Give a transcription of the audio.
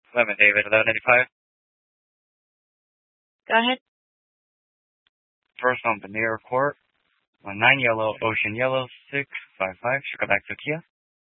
Lemon David, 1185. Go ahead. First on Veneer Court, 9 yellow, Ocean Yellow, 655, Sugar back to Kia.